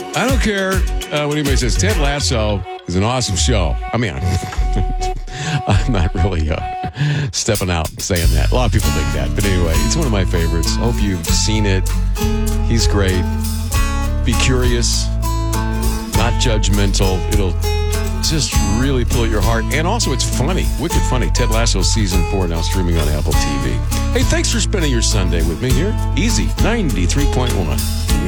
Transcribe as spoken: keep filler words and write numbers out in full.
I don't care uh, what anybody says. Ted Lasso is an awesome show. I mean, I'm not really uh, stepping out and saying that. A lot of people think that. But anyway, it's one of my favorites. Hope you've seen it. He's great. Be curious, not judgmental. It'll just really pull at your heart. And also, it's funny. Wicked funny. Ted Lasso Season four now streaming on Apple T V. Hey, thanks for spending your Sunday with me here. Easy, ninety-three point one.